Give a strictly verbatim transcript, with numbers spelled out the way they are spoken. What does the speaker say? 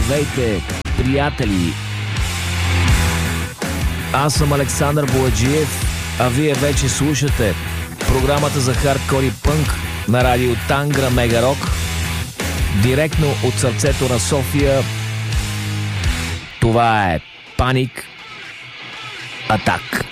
Здравейте, приятели! Аз съм Александър Бояджиев, а вие вече слушате програмата за хардкор и пънк на радио Тангра Мега Рок, директно от сърцето на София. Това е Паник Атак.